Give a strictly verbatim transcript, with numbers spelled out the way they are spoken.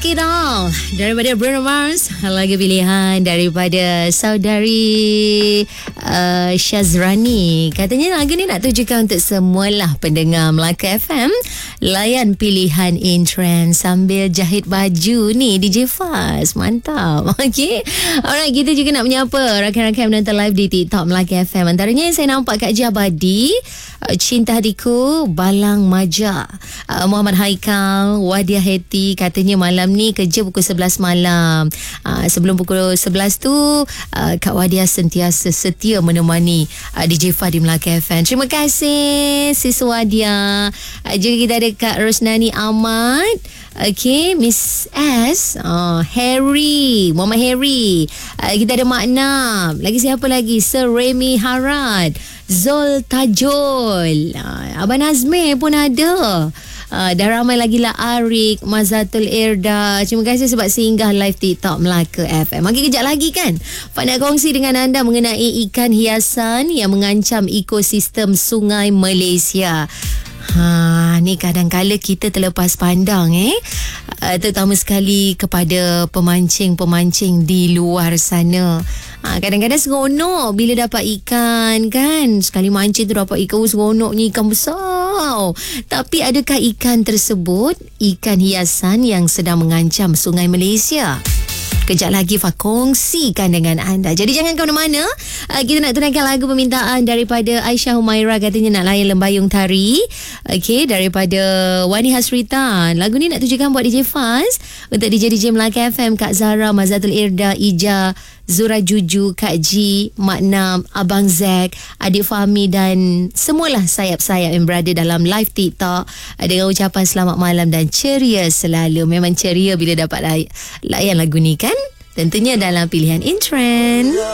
Check It Out daripada Bruno Mars, lagu pilihan daripada saudari uh, Syazrani. Katanya lagu ni nak tujukan untuk semualah pendengar Melaka F M. Layan pilihan in trend sambil jahit baju ni D J Faz. Mantap. Okey. Alright, kita juga nak menyapa rakan-rakan menonton live di TikTok Melaka F M. Antaranya saya nampak Kak Ji Abadi, Cinta Hatiku, Balang Maja, uh, Muhammad Haikal, Wadia Heti. Katanya malam ni kerja pukul sebelas malam. uh, Sebelum pukul sebelas tu uh, Kak Wadia sentiasa setia menemani uh, D J Fah di Melaka F M. Terima kasih Sis Wadia. uh, Juga kita ada Kak Rosnani Ahmad, okay, Miss S, uh, Harry, Muhammad Harry, uh, kita ada Makna. Lagi siapa lagi? Sir Remy Harad, Zul Tajul, uh, Abang Nazmi pun ada. Uh, dah ramai lagi lah Arik, Mazatul Irda. Terima kasih sebab singgah live TikTok Melaka F M. Okey, kejap lagi kan Fah nak kongsi dengan anda mengenai ikan hiasan yang mengancam ekosistem sungai Malaysia. Ha, ni kadang-kala kita terlepas pandang eh uh, terutama sekali kepada pemancing-pemancing di luar sana. Ha, kadang-kadang seronok bila dapat ikan kan. Sekali mancing tu dapat ikan, seronoknya ikan besar. Tapi adakah ikan tersebut ikan hiasan yang sedang mengancam sungai Malaysia? Kejap lagi Fah kongsikan dengan anda. Jadi jangan ke mana-mana. uh, Kita nak tunaikan lagu permintaan daripada Aisyah Humaira. Katanya nak layan Lembayung Tari, okay, daripada Wani Hasrita. Lagu ni nak tujukan buat D J Faz, untuk D J-D J Melaka F M, Kak Zara, Mazatul Irda, Ija, Zura Juju, Kak Ji, Makna, Abang Zack, Adik Fahmi dan semualah sayap-sayap yang berada dalam live TikTok dengan ucapan selamat malam dan ceria selalu. Memang ceria bila dapat lay- layan lagu ni kan. Tentunya dalam pilihan in trend.